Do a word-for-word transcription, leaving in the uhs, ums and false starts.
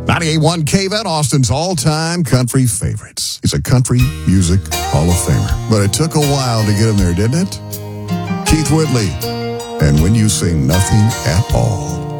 ninety-eight point one K V E T, Austin's all-time country favorites. He's a country music Hall of Famer. But it took a while to get him there, didn't it? Keith Whitley, and When You Say Nothing at All.